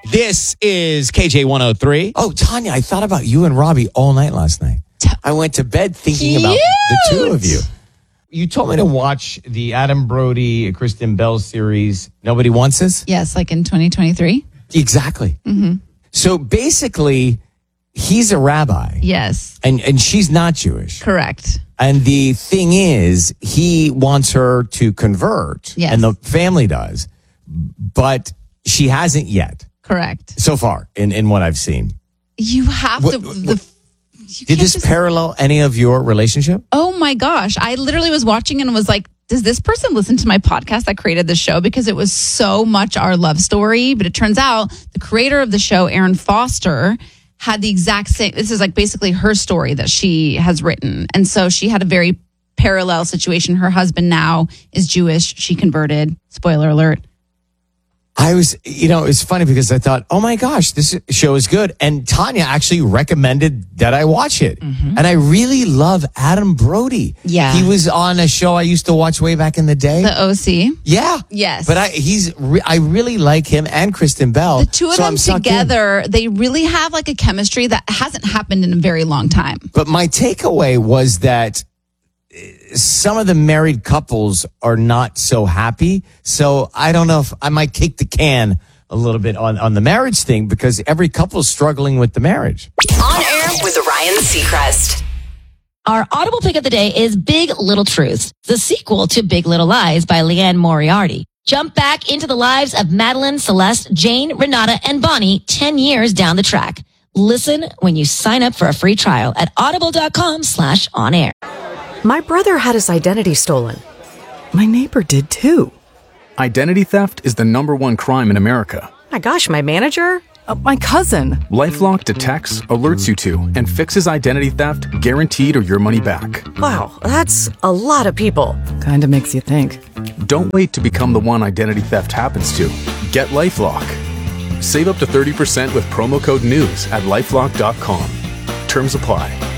This is KJ 103. Oh, Tanya, I thought about you and Robbie all night last night. I went to bed thinking about the two of you. You told me to watch the Adam Brody, Kristen Bell series, Nobody Wants Us? Yes, like in 2023. Exactly. Mm-hmm. So basically, he's a rabbi. Yes. And she's not Jewish. Correct. And the thing is, he wants her to convert. Yes. And the family does. But she hasn't yet. Correct. So far, in what I've seen. You have to... Did this parallel any of your relationship? Oh my gosh. I literally was watching and was like, does this person listen to my podcast that created the show? Because it was so much our love story. But it turns out the creator of the show, Erin Foster, had the exact same. This is like basically her story that she has written. And so she had a very parallel situation. Her husband now is Jewish. She converted. Spoiler alert. I was, it's funny because I thought, oh my gosh, this show is good. And Tanya actually recommended that I watch it. Mm-hmm. And I really love Adam Brody. Yeah. He was on a show I used to watch way back in the day. The OC. Yeah. Yes. But I really like him and Kristen Bell. The two of them together, they really have like a chemistry that hasn't happened in a very long time. But my takeaway was that some of the married couples are not so happy. So I don't know if I might kick the can a little bit on the marriage thing because every couple's struggling with the marriage. On Air with Ryan Seacrest. Our Audible pick of the day is Big Little Truths, the sequel to Big Little Lies by Leanne Moriarty. Jump back into the lives of Madeline, Celeste, Jane, Renata, and Bonnie 10 years down the track. Listen when you sign up for a free trial at audible.com/onair. My brother had his identity stolen. My neighbor did too. Identity theft is the #1 crime in America. My gosh, my manager? My cousin. LifeLock detects, alerts you to, and fixes identity theft guaranteed or your money back. Wow, that's a lot of people. Kinda makes you think. Don't wait to become the one identity theft happens to. Get LifeLock. Save up to 30% with promo code NEWS at LifeLock.com. Terms apply.